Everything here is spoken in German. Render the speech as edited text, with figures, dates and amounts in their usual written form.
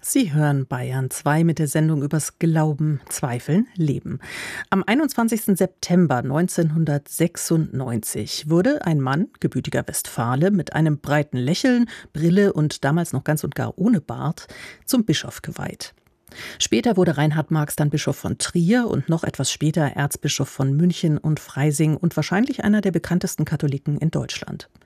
Sie hören Bayern 2 mit der Sendung übers Glauben, Zweifeln, Leben. Am 21. September 1996 wurde ein Mann, gebürtiger Westfale, mit einem breiten Lächeln, Brille und damals noch ganz und gar ohne Bart, zum Bischof geweiht. Später wurde Reinhard Marx dann Bischof von Trier und noch etwas später Erzbischof von München und Freising und wahrscheinlich einer der bekanntesten Katholiken in Deutschland.